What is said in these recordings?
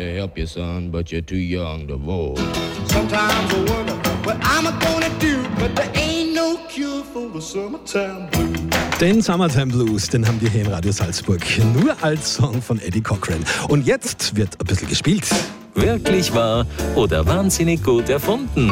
to help you, son, but you're too young to vote. Sometimes I wonder what I'm gonna do, but there ain't no cure for the summertime blues. Den Summertime Blues, den haben wir hier in Radio Salzburg. Nur als Song von Eddie Cochran. Und jetzt wird ein bisschen gespielt. Wirklich wahr oder wahnsinnig gut erfunden?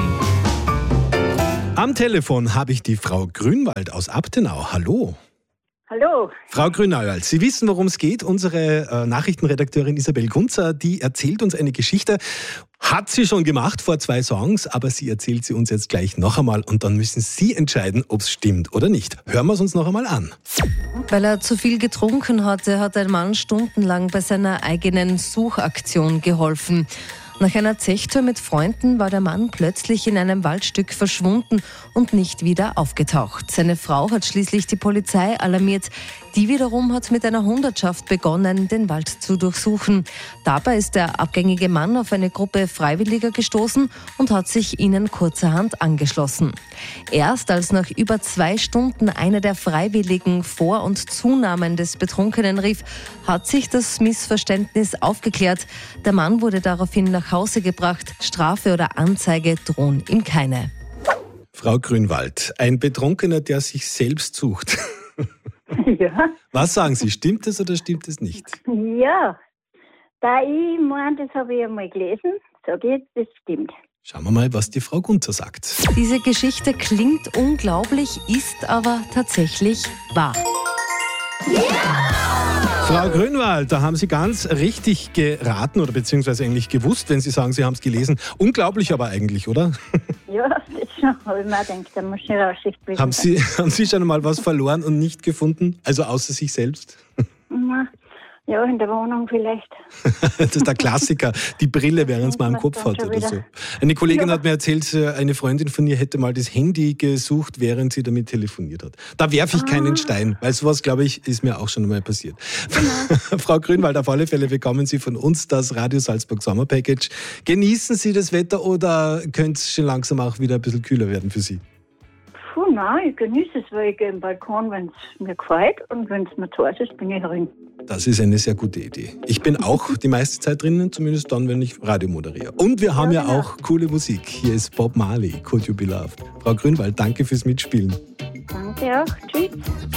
Am Telefon habe ich die Frau Grünwald aus Abtenau. Hallo. Hallo. Frau Grünwald, Sie wissen, worum es geht. Unsere Nachrichtenredakteurin Isabel Gunzer, die erzählt uns eine Geschichte. Hat sie schon gemacht vor 2 Songs, aber sie erzählt sie uns jetzt gleich noch einmal und dann müssen Sie entscheiden, ob es stimmt oder nicht. Hören wir es uns noch einmal an. Weil er zu viel getrunken hatte, hat ein Mann stundenlang bei seiner eigenen Suchaktion geholfen. Nach einer Zechtour mit Freunden war der Mann plötzlich in einem Waldstück verschwunden und nicht wieder aufgetaucht. Seine Frau hat schließlich die Polizei alarmiert. Die wiederum hat mit einer Hundertschaft begonnen, den Wald zu durchsuchen. Dabei ist der abgängige Mann auf eine Gruppe Freiwilliger gestoßen und hat sich ihnen kurzerhand angeschlossen. Erst als nach über 2 Stunden einer der Freiwilligen Vor- und Zunahmen des Betrunkenen rief, hat sich das Missverständnis aufgeklärt. Der Mann wurde daraufhin nach Hause gebracht. Strafe oder Anzeige drohen ihm keine. Frau Grünwald, ein Betrunkener, der sich selbst sucht. Ja. Was sagen Sie, stimmt es oder stimmt es nicht? Ja. Da ich meine, das habe ich einmal gelesen, sage ich, das stimmt. Schauen wir mal, was die Frau Gunzer sagt. Diese Geschichte klingt unglaublich, ist aber tatsächlich wahr. Frau Grünwald, da haben Sie ganz richtig geraten oder beziehungsweise eigentlich gewusst, wenn Sie sagen, Sie haben es gelesen. Unglaublich aber eigentlich, oder? Ja, das schon. Habe ich mir auch gedacht, da muss ich Rausschicht wissen. Haben Sie schon einmal was verloren und nicht gefunden? Also außer sich selbst? Ja, in der Wohnung vielleicht. Das ist der Klassiker. Die Brille, während es mal im Kopf hat oder so. Eine Kollegin hat mir erzählt, eine Freundin von ihr hätte mal das Handy gesucht, während sie damit telefoniert hat. Da werfe ich keinen Stein, weil sowas, glaube ich, ist mir auch schon einmal passiert. Genau. Frau Grünwald, auf alle Fälle bekommen Sie von uns das Radio Salzburg Sommer Package. Genießen Sie das Wetter oder könnte es schon langsam auch wieder ein bisschen kühler werden für Sie? Puh, nein, ich genieße es, weil ich gehe im Balkon, wenn es mir gefällt, und wenn es mir zu heiß ist, bin ich drin. Das ist eine sehr gute Idee. Ich bin auch die meiste Zeit drinnen, zumindest dann, wenn ich Radio moderiere. Und wir haben ja auch coole Musik. Hier ist Bob Marley, Could You Be Loved. Frau Grünwald, danke fürs Mitspielen. Danke auch. Tschüss.